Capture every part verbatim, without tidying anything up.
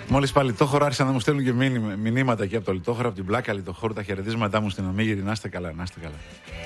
Μόλις πάλι λιτόχωρο άρχισαν να μου στέλνουν και μηνύματα εκεί από το λιτόχωρο, από την πλάκα λιτόχωρο. Τα χαιρετίσματά μου στην Ομίγυρη. Να είστε καλά, να είστε καλά.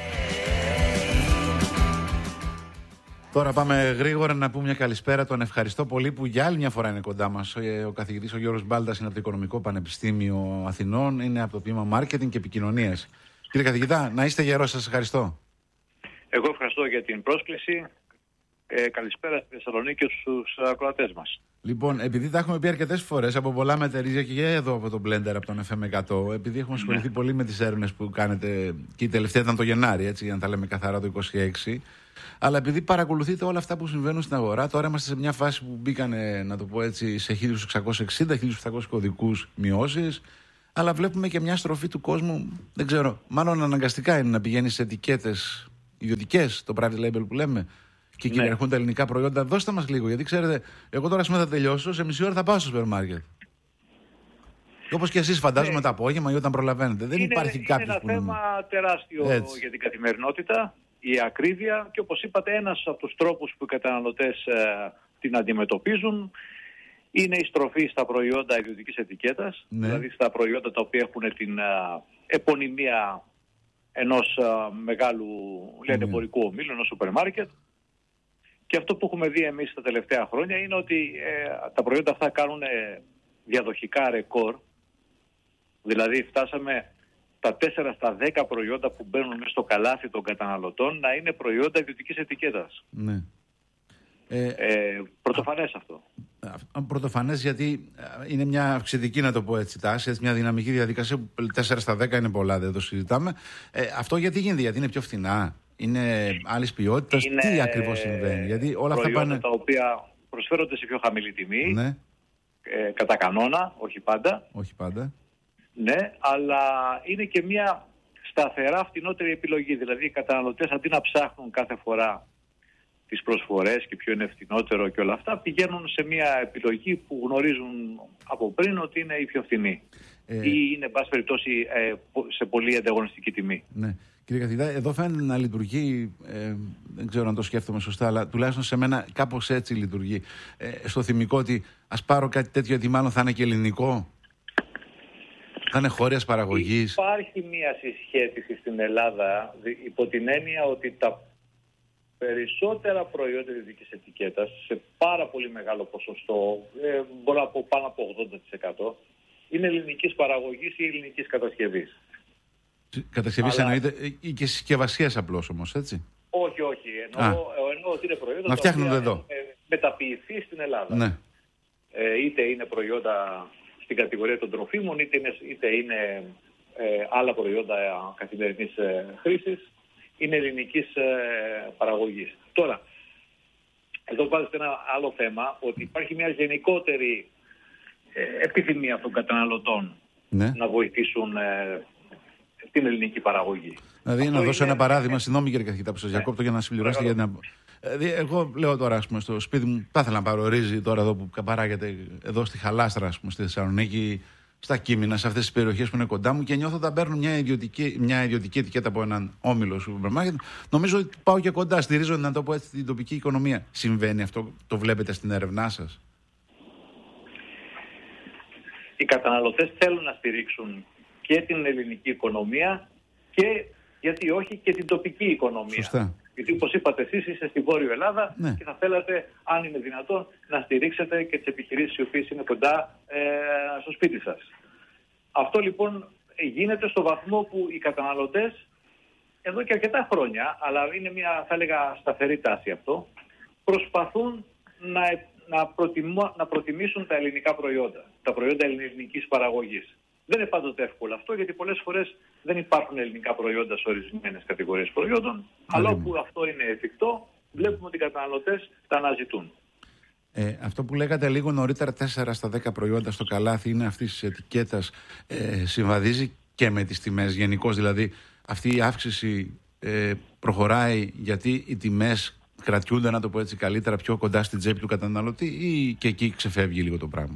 Τώρα πάμε γρήγορα να πούμε μια καλησπέρα. Τον ευχαριστώ πολύ που για άλλη μια φορά είναι κοντά μας. Ο καθηγητής ο Γιώργος Μπάλτας είναι από το Οικονομικό Πανεπιστήμιο Αθηνών. Είναι από το τμήμα Μάρκετινγκ και Επικοινωνίας. Κύριε καθηγητά, να είστε γερός, σας ευχαριστώ. Εγώ ευχαριστώ για την πρόσκληση. Ε, καλησπέρα στη Θεσσαλονίκη και στους ακροατές μας. Λοιπόν, επειδή τα έχουμε πει αρκετές φορές από πολλά μετερίζια και εδώ από τον Blender, από τον εφ εμ εκατό, επειδή έχουμε ασχοληθεί ναι. πολύ με τις έρευνες που κάνετε, και η τελευταία ήταν το Γενάρη, έτσι, για να τα λέμε καθαρά το είκοσι έξι. Αλλά επειδή παρακολουθείτε όλα αυτά που συμβαίνουν στην αγορά, τώρα είμαστε σε μια φάση που μπήκανε, να το πω έτσι, σε χίλια εξακόσια εξήντα με χίλια επτακόσιους κωδικούς μειώσεις. Αλλά βλέπουμε και μια στροφή του κόσμου, δεν ξέρω, μάλλον αναγκαστικά είναι να πηγαίνει σε ετικέτες ιδιωτικές, το private label που λέμε, και ναι. κυριαρχούν τα ελληνικά προϊόντα. Δώστε μας λίγο, γιατί ξέρετε, εγώ τώρα σήμερα θα τελειώσω, σε μισή ώρα θα πάω στο σούπερ μάρκετ. Όπως και εσείς φαντάζομαι ναι. το απόγευμα ή όταν προλαβαίνετε. Δεν είναι, υπάρχει κάποιος είναι που... ένα θέμα τεράστιο έτσι. Για την καθημερινότητα, η ακρίβεια και όπως είπατε ένας από τους τρόπους που οι καταναλωτές ε, την αντιμετωπίζουν είναι η στροφή στα προϊόντα ιδιωτικής ετικέτας, ναι. δηλαδή στα προϊόντα τα οποία έχουν την ε, επωνυμία ενός ε, μεγάλου λένε, εμπορικού ομίλου, ενός σούπερ μάρκετ. Και αυτό που έχουμε δει εμείς τα τελευταία χρόνια είναι ότι ε, τα προϊόντα αυτά κάνουν ε, διαδοχικά ρεκόρ. Δηλαδή φτάσαμε τα τέσσερα στα δέκα προϊόντα που μπαίνουν μέσα στο καλάθι των καταναλωτών να είναι προϊόντα ιδιωτικής ετικέτας. Ναι. Ε, ε, πρωτοφανές αυτό. Πρωτοφανές γιατί είναι μια αυξητική, να το πω έτσι, τάση, μια δυναμική διαδικασία που τέσσερα στα δέκα είναι πολλά, δεν το συζητάμε. Ε, αυτό γιατί γίνεται, γιατί είναι πιο φθηνά, είναι άλλης ποιότητας, τι ακριβώς συμβαίνει? Γιατί όλα αυτά πάνε... τα οποία προσφέρονται σε πιο χαμηλή τιμή, ναι. ε, κατά κανόνα, όχι πάντα. Όχι πάντα. Ναι, αλλά είναι και μια σταθερά φτηνότερη επιλογή. Δηλαδή οι καταναλωτές αντί να ψάχνουν κάθε φορά τις προσφορές και ποιο είναι φτηνότερο και όλα αυτά, πηγαίνουν σε μια επιλογή που γνωρίζουν από πριν ότι είναι η πιο φθηνή. Ε... ή είναι, εν πάση περιπτώσει, ε, σε πολύ ανταγωνιστική τιμή. Ναι. Κύριε καθηγητά, εδώ φαίνεται να λειτουργεί, ε, δεν ξέρω αν το σκέφτομαι σωστά, αλλά τουλάχιστον σε μένα κάπως έτσι λειτουργεί. Ε, στο θυμικό ότι ας πάρω κάτι τέτοιο γιατί μάλλον θα είναι και ελληνικό. Θα είναι χώριας παραγωγής. Υπάρχει μια συσχέτιση στην Ελλάδα υπό την έννοια ότι τα περισσότερα προϊόντα ιδιωτικής ετικέτας σε πάρα πολύ μεγάλο ποσοστό, ε, μπορώ να πω πάνω από ογδόντα τοις εκατό, είναι ελληνικής παραγωγής ή ελληνικής κατασκευής. Κατασκευής Αλλά... εννοείται ή και συσκευασίας απλώς όμως, έτσι? Όχι, όχι. Εννοώ, εννοώ ότι είναι προϊόντα να φτιάχνονται εδώ. Μεταποιηθεί στην Ελλάδα. Ναι. Ε, είτε είναι προϊόντα στην κατηγορία των τροφίμων, είτε είναι, είτε είναι ε, άλλα προϊόντα καθημερινής ε, χρήσης, είναι ελληνικής ε, παραγωγής. Τώρα, εδώ βάζετε ένα άλλο θέμα, ότι υπάρχει μια γενικότερη ε, επιθυμία των καταναλωτών ναι. να βοηθήσουν ε, την ελληνική παραγωγή. Δηλαδή, αυτό να δώσω είναι... ένα παράδειγμα, συγγνώμη κύριε καθηγητά που σας διακόπτω ναι. για να συμπληρώσετε. Για να... Δηλαδή, εγώ λέω τώρα, ας πούμε, στο σπίτι μου, θα ήθελα να πάρω ρύζι τώρα εδώ που παράγεται εδώ στη Χαλάστρα, ας πούμε, στη Θεσσαλονίκη, στα Κείμηνα, σε αυτές τις περιοχές που είναι κοντά μου και νιώθω όταν παίρνω μια ιδιωτική, μια ιδιωτική ετικέτα από έναν όμιλο σούπερ μάρκετ. Νομίζω ότι πάω και κοντά, στηρίζω, να το πω έτσι, την τοπική οικονομία. Συμβαίνει αυτό, το βλέπετε στην έρευνά σας? Οι καταναλωτές θέλουν να στηρίξουν και την ελληνική οικονομία και, γιατί όχι, και την τοπική οικονομία. Σωστά. Γιατί όπως είπατε εσείς είστε στη Βόρειο Ελλάδα ναι. και θα θέλατε, αν είναι δυνατόν, να στηρίξετε και τις επιχειρήσεις οι οποίες είναι κοντά ε, στο σπίτι σας. Αυτό λοιπόν γίνεται στο βαθμό που οι καταναλωτές εδώ και αρκετά χρόνια, αλλά είναι μια, θα έλεγα, σταθερή τάση αυτό, προσπαθούν να, να, προτιμώ, να προτιμήσουν τα ελληνικά προϊόντα, τα προϊόντα ελληνικής παραγωγής. Δεν είναι πάντοτε εύκολο αυτό, γιατί πολλές φορές δεν υπάρχουν ελληνικά προϊόντα σε ορισμένες κατηγορίες προϊόντων, αλλά όπου αυτό είναι εφικτό, βλέπουμε ότι οι καταναλωτές τα αναζητούν. Ε, αυτό που λέγατε λίγο νωρίτερα, τέσσερα στα δέκα προϊόντα στο καλάθι είναι αυτής της ετικέτας, ε, συμβαδίζει και με τις τιμές γενικώς? Δηλαδή αυτή η αύξηση ε, προχωράει γιατί οι τιμές κρατιούνται, να το πω έτσι καλύτερα, πιο κοντά στην τσέπη του καταναλωτή, ή και εκεί ξεφεύγει λίγο το πράγμα?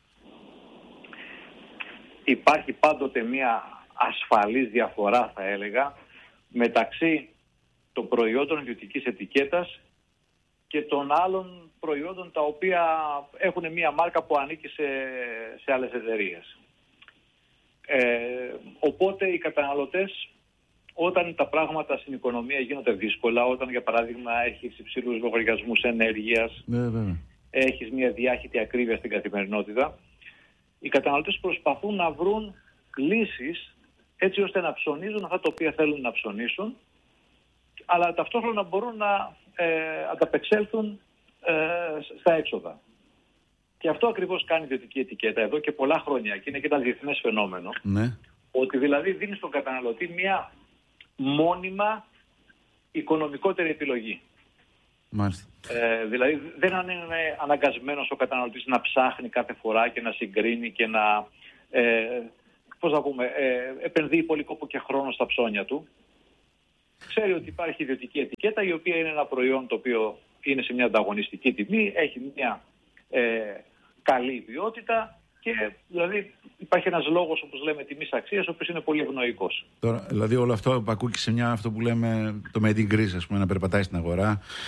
Υπάρχει πάντοτε μια ασφαλής διαφορά, θα έλεγα, μεταξύ των προϊόντων ιδιωτικής ετικέτας και των άλλων προϊόντων τα οποία έχουν μία μάρκα που ανήκει σε, σε άλλες εταιρείες. Ε, οπότε οι καταναλωτές, όταν τα πράγματα στην οικονομία γίνονται δύσκολα, όταν για παράδειγμα έχεις υψηλούς λογαριασμούς ενέργειας, ναι, ναι. έχεις μια διάχυτη ακρίβεια στην καθημερινότητα, οι καταναλωτές προσπαθούν να βρουν λύσεις έτσι ώστε να ψωνίζουν αυτά τα οποία θέλουν να ψωνίσουν, αλλά ταυτόχρονα μπορούν να ε, ανταπεξέλθουν ε, στα έξοδα. Και αυτό ακριβώς κάνει η ιδιωτική ετικέτα εδώ και πολλά χρόνια, και είναι και ένα διεθνές φαινόμενο, ναι. ότι δηλαδή δίνει στον καταναλωτή μια μόνιμα οικονομικότερη επιλογή. Μάλιστα. Ε, δηλαδή δεν είναι αναγκασμένος ο καταναλωτής να ψάχνει κάθε φορά και να συγκρίνει και να ε, πώς να πούμε, ε, επενδύει πολύ κόπο και χρόνο στα ψώνια του. Ξέρει ότι υπάρχει ιδιωτική ετικέτα, η οποία είναι ένα προϊόν το οποίο είναι σε μια ανταγωνιστική τιμή, έχει μια ε, καλή ποιότητα και δηλαδή υπάρχει ένας λόγος, όπως λέμε, τιμής αξίας, ο οποίος είναι πολύ ευνοϊκός. Τώρα, δηλαδή όλο αυτό ακούει σε μια, αυτό που λέμε το made in Greece, ας πούμε, να περπατάει στην αγορά.